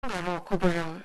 Garo Kuburang.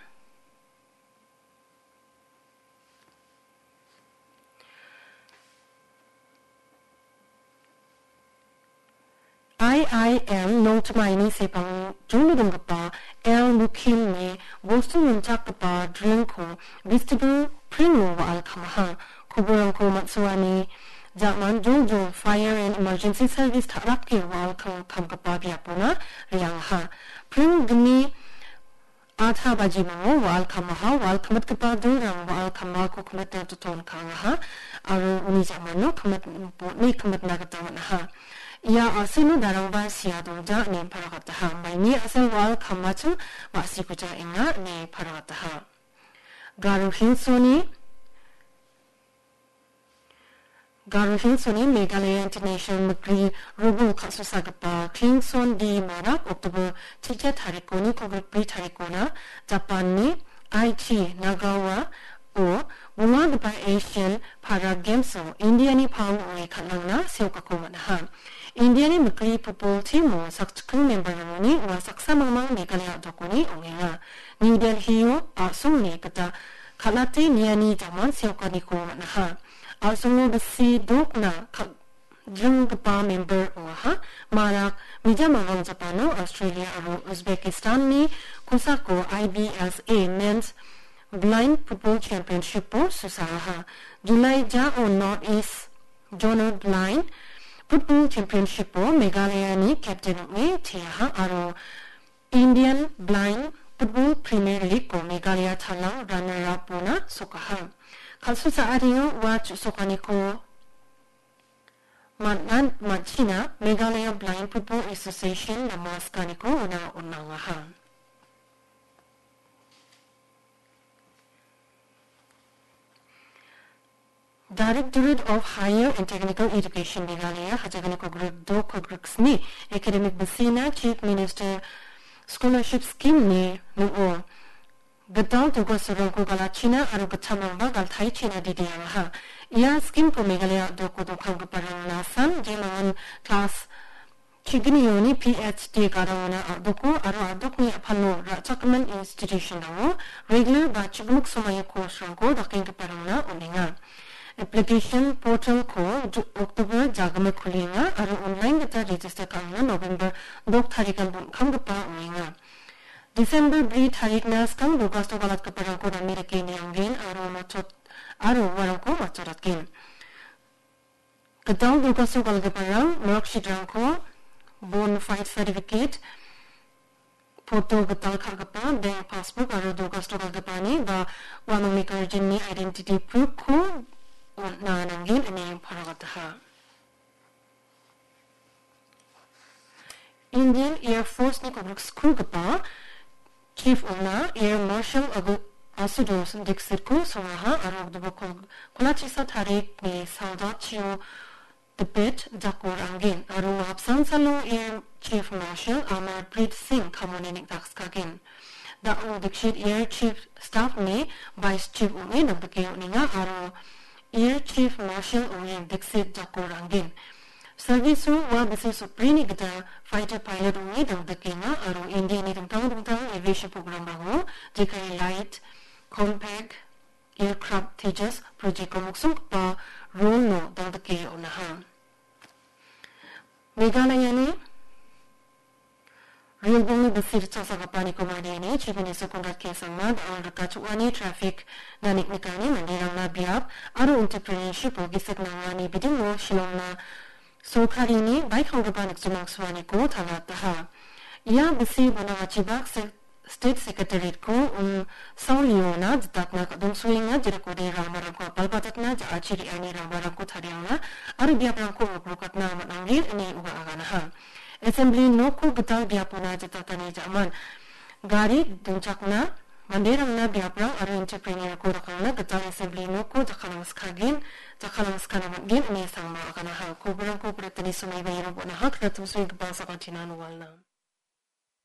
IIM Notmaini Sepang Junudungapa El Mukim Ne Boston Chakapa Drinko Vestible Primo Alkamaha Kuburang Matsuani Zaman Jojo Fire and Emergency Service Taraki Walkam Kamkapa Biapuna Riangha Prim Gmi Atha Bajimo Walkamaha Walkamat Kapa Durang Walkamako Kumatel to Ton Kangaha Aru Nijamano Kamat Nikamat Nagatawanaha Ya asinu darangba siyadoja ne paragataha maini asal wal kamachu wasikuja inga ne paragataha Garu Hinsoni Meghalaya International Magri Rubu Kasusagapa Klingson di Marak Oktober 7 Tarikoni Kogrik Pri Tarikona Japan ni Aichi Nagawa o Bumagapa Asian Para Games India ni Pang Oi Kanangna Seokakoma India ni Magri Football Team Sakchukung member ni wa saksamang Meghalaya Dokoni Ongenga New Delhi Asung ni kata Kalate Niani Jaman Seokaniko Naha Asung besi Dokna Jungpa member Oha Marak Mijamang Japano Australia Aro Uzbekistan ni Kusako IBSA Men's Blind Football Championship Susaha July Ja on Northeast Journal Blind Football Championship Meghalaya ni Captain ni Tiaha Aro Indian Blind Football Premier League Meghalaya Thalang runner up na Sokaha Kalsusa Ariyo watch Sokaniko Machina Meghalaya Blind Football Association Namaskaniko na Unangaha Directorate of Higher and Technical Education Meghalaya Hajagani Kogruk Do Kogruksni Academic Basina Chief Minister Scholarship Scheme ni Nuo Gadal Tugo Surangko Galachina Aru Gatamamba Galthai China Didianga Ia scheme ko Meghalaya Doko Dokang Parang Nasan Jimangan class Chignioni PhD Garawna Adoko Aru Adokni Apano Rachakman Institution regular Bachugmuk Somaya course Ranko Daking Parangna Olinga Application portal ko October Jagama Kulinga Aru online gata register kanga November Dok Tarikan Kangapa Uinga December Bri Tarikna Skang Dugasto Galat Kaparangko Ramirake Niangin Aru Warangko Machoratkin Katang Dugasto Galgaparang Marksheet Ranko Bona fide certificate Photo Gatal Kagapa Bank Passbook Aru Dugasto Galgapani Ba Wamamika Jinni Identity Proof Ko na nangin ani paragataha Indian Air Force ni Kogruk School Gapa Chief Ona Air Marshal Asudos Dixit Ko Sonaha Arog Dubako Kulachisa Tarik ni Saudat Chio Tibet Jakor Angin Aru Hapsan Salo Air Chief Marshal Amar Preet Singh Kamonenik Dakskagin Da Dixit Air Chief Staff ni Vice Chief Umi Nabdake Uninga Aru Air Chief Marshal Orient Dixit Jakorangin. Service wa basi suprini gita fighter pilot ungi dang dakinga aru India ni tang aviation program bango jikai light compact aircraft tejas project komuksung pa role no dang daki onaha. Meghalaya ni Real Bumi Basir Chasagapani Komadiani, Chief Minister Konrad K. Sangmad, Al Rakachuani, Traffic, Nanik Nikani, Mandirang na Biap, Aru Entrepreneurship, Gisak Nangani, Bidingo, Shilongna, Sokarini, Baikhangapanik Sumakswani Ko, Talataha. Ia Bisi Banawachibak, State Secretariat Ko, Sauliona, Datna, Dumswinga, Jirakode Ramaranko, Palpatatna, Achiri Ani Ramaranko Tariana, Aru Biapranko, Rukatna, Manangir, and Uga Aganaha. Assembly no ko gatal biapuna jatatani jaman gari dunchakna mandirangna biaprang aru entrepreneur ko rakangna gatal assembly no ko jakalang skagin ni sangma kana ha ko berang ko pretani sumai bayro bona hak ratum sui gbasa kantina nuwalna